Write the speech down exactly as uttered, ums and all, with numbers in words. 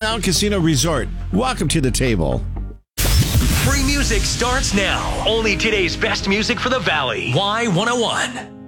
Town Casino Resort. Welcome to the table. Free music starts now. Only today's best music for the Valley. Y one oh one.